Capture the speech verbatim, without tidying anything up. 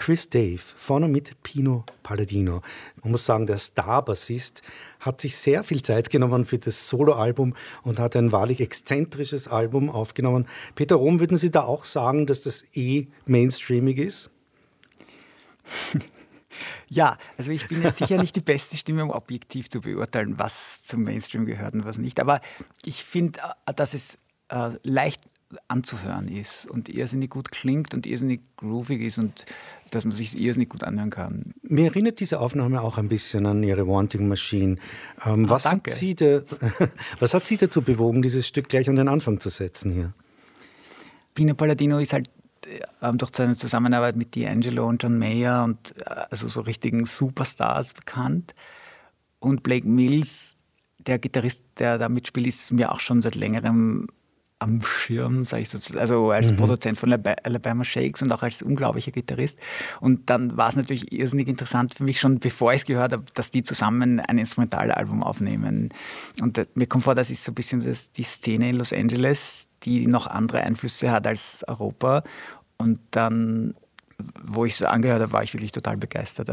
Chris Dave, vorne mit Pino Palladino. Man muss sagen, der Star-Bassist hat sich sehr viel Zeit genommen für das Soloalbum und hat ein wahrlich exzentrisches Album aufgenommen. Peter Rom, würden Sie da auch sagen, dass das eh mainstreamig ist? Ja, also ich bin jetzt sicher nicht die beste Stimme, um objektiv zu beurteilen, was zum Mainstream gehört und was nicht. Aber ich finde, dass es äh, leicht anzuhören ist und irrsinnig gut klingt und irrsinnig groovig ist und dass man sich irrsinnig gut anhören kann. Mir erinnert diese Aufnahme auch ein bisschen an Ihre Wanting Machine. Ähm, ah, was, danke. Hat Sie da, was hat Sie dazu bewogen, dieses Stück gleich an den Anfang zu setzen hier? Pino Palladino ist halt äh, durch seine Zusammenarbeit mit D'Angelo und John Mayer und äh, also so richtigen Superstars bekannt. Und Blake Mills, der Gitarrist, der da mitspielt, ist mir auch schon seit längerem am Schirm, sage ich so, also als mhm. Produzent von Alabama Shakes und auch als unglaublicher Gitarrist. Und dann war es natürlich irrsinnig interessant für mich schon, bevor ich es gehört habe, dass die zusammen ein Instrumentalalbum aufnehmen. Und äh, mir kommt vor, das ist so ein bisschen das, die Szene in Los Angeles, die noch andere Einflüsse hat als Europa. Und dann, wo ich es angehört habe, war ich wirklich total begeistert.